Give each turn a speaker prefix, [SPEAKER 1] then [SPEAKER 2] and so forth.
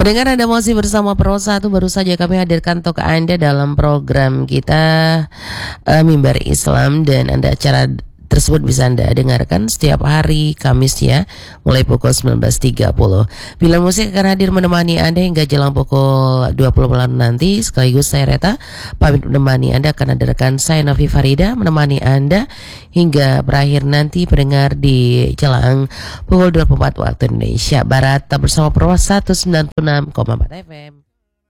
[SPEAKER 1] Pendengar, Anda masih bersama Pro 1. Baru saja kami hadirkan untuk Anda dalam program kita Mimbar Islam, dan Anda acara tersebut bisa Anda dengarkan setiap hari Kamis ya, mulai pukul 19.30. Bila musik akan hadir menemani Anda hingga jelang pukul 20 malam nanti. Sekaligus saya Reta pamit menemani Anda, akan hadirkan saya Novi Farida menemani Anda hingga berakhir nanti pendengar di jelang pukul 24 waktu Indonesia Barat. Tetap bersama Pro 196,4 FM.